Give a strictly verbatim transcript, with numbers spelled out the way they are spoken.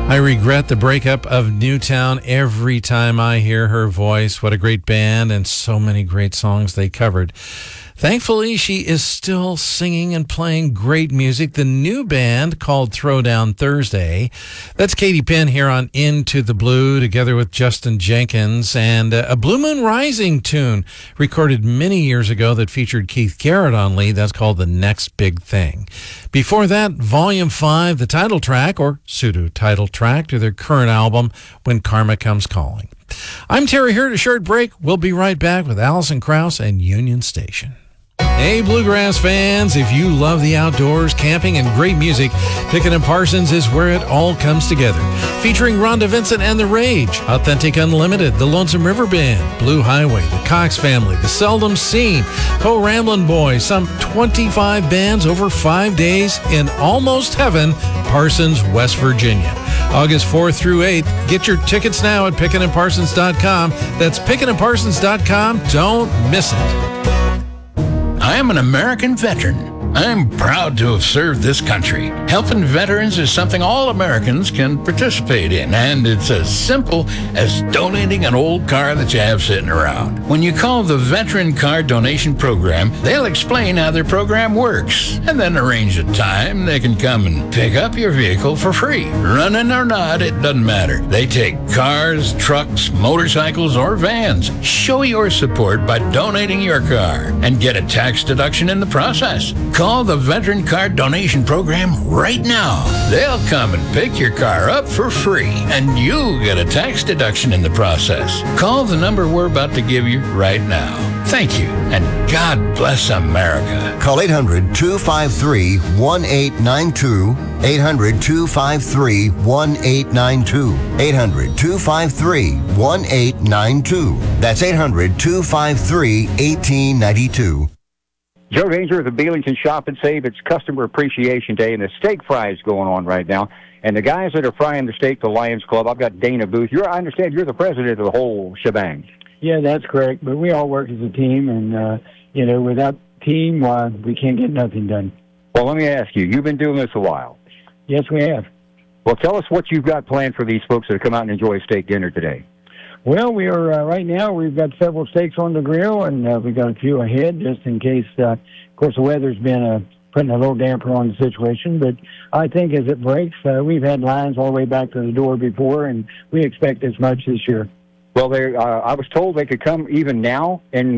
I regret the breakup of Newtown every time I hear her voice. What a great band and so many great songs they covered. Thankfully, she is still singing and playing great music. The new band called Throwdown Thursday. That's Katie Penn here on Into the Blue together with Justin Jenkins, and uh, a Blue Moon Rising tune recorded many years ago that featured Keith Garrett on lead. That's called The Next Big Thing. Before that, Volume five, the title track, or pseudo title track, to their current album, When Karma Comes Calling. I'm Terry here at a short break. We'll be right back with Alison Krauss and Union Station. Hey, Bluegrass fans, if you love the outdoors, camping, and great music, Pickett and Parsons is where it all comes together. Featuring Rhonda Vincent and The Rage, Authentic Unlimited, The Lonesome River Band, Blue Highway, The Cox Family, The Seldom Seen, Co Ramblin' Boys, some twenty-five bands over five days in almost heaven, Parsons, West Virginia. August fourth through eighth. Get your tickets now at pickett and parsons dot com. That's pickett and parsons dot com. Don't miss it. I am an American veteran. I'm proud to have served this country. Helping veterans is something all Americans can participate in, and it's as simple as donating an old car that you have sitting around. When you call the Veteran Car Donation Program, they'll explain how their program works, and then arrange a time they can come and pick up your vehicle for free. Running or not, it doesn't matter. They take cars, trucks, motorcycles, or vans. Show your support by donating your car and get a tax deduction in the process. Call the Veteran Car Donation Program right now. They'll come and pick your car up for free, and you'll get a tax deduction in the process. Call the number we're about to give you right now. Thank you, and God bless America. Call eight hundred, two five three, one eight nine two, eight hundred, two five three, one eight nine two, eight hundred, two five three, one eight nine two. That's eight hundred, two five three, one eight nine two. Joe Danger of the Beelington Shop and Save. It's Customer Appreciation Day, and the steak fry is going on right now. And the guys that are frying the steak, the Lions Club, I've got Dana Booth. You're, I understand you're the president of the whole shebang. Yeah, that's correct. But we all work as a team, and, uh, you know, without team, uh, we can't get nothing done. Well, let me ask you, you've been doing this a while. Yes, we have. Well, tell us what you've got planned for these folks that come out and enjoy a steak dinner today. Well, we are, uh, right now, we've got several steaks on the grill, and uh, we've got a few ahead just in case, uh, of course, the weather's been uh, putting a little damper on the situation. But I think as it breaks, uh, we've had lines all the way back to the door before, and we expect as much this year. Well, they, uh, I was told they could come even now and